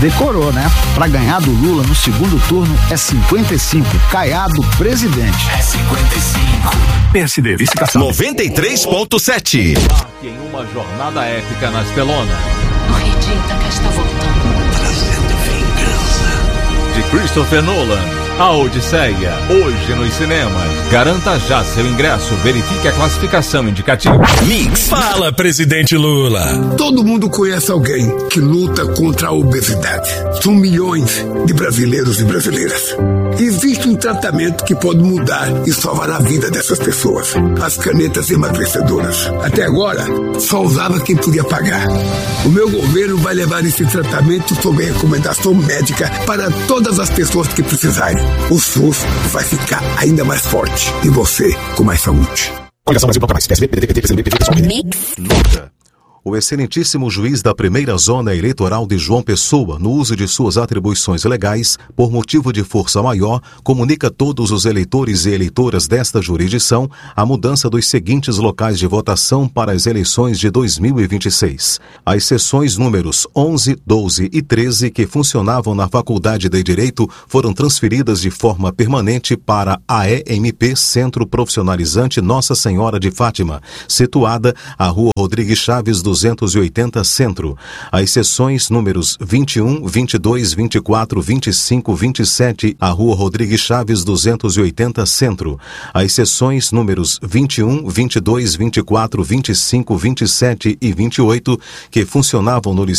Decorou, né? Pra ganhar do Lula no segundo turno é 55. Caiado, presidente. É 55. PSD, vice-caçado. 93.7. Em uma jornada épica nas telonas. O Rei de Ítaca está voltando. Trazendo vingança. De Christopher Nolan. A Odisseia, hoje nos cinemas. Garanta já seu ingresso, verifique a classificação indicativa. Mix. Fala, presidente Lula. Todo mundo conhece alguém que luta contra a obesidade. São milhões de brasileiros e brasileiras. Existe um tratamento que pode mudar e salvar a vida dessas pessoas. As canetas emagrecedoras. Até agora, só usava quem podia pagar. O meu governo vai levar esse tratamento sob recomendação médica para todas as pessoas que precisarem. O SUS vai ficar ainda mais forte e você com mais saúde. Coligação Brasil Toca Mais. PSB, PDT, PSB, PSB, Nota. O excelentíssimo juiz da primeira zona eleitoral de João Pessoa, no uso de suas atribuições legais, por motivo de força maior, comunica a todos os eleitores e eleitoras desta jurisdição a mudança dos seguintes locais de votação para as eleições de 2026. As sessões números 11, 12 e 13, que funcionavam na Faculdade de Direito, foram transferidas de forma permanente para a EMP Centro Profissionalizante Nossa Senhora de Fátima, situada à Rua Rodrigues Chaves, 280 Centro. As sessões números 21, 22, 24, 25, 27, à Rua Rodrigues Chaves, 280 Centro. As sessões números 21, 22, 24, 25, 27 e 28, que funcionavam no